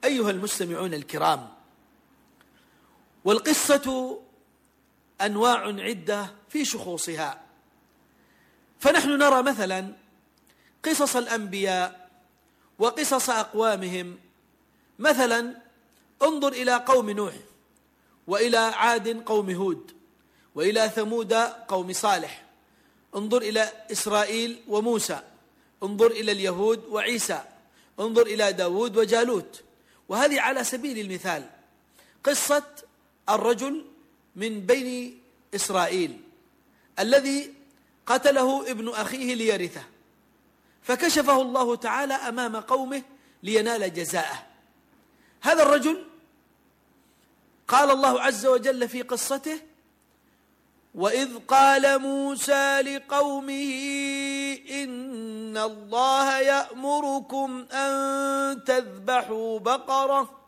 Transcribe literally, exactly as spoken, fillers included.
أيها المستمعون الكرام، والقصة أنواع عدة في شخوصها، فنحن نرى مثلا قصص الأنبياء وقصص أقوامهم. مثلا انظر إلى قوم نوح، وإلى عاد قوم هود، وإلى ثمود قوم صالح. انظر إلى إسرائيل وموسى، انظر إلى اليهود وعيسى، انظر إلى داود وجالوت. وهذه على سبيل المثال قصة الرجل من بني إسرائيل الذي قتله ابن أخيه ليرثه، فكشفه الله تعالى أمام قومه لينال جزاءه. هذا الرجل قال الله عز وجل في قصته: وإذ قال موسى لقومه إن الله يأمركم أن تذبحوا بقرة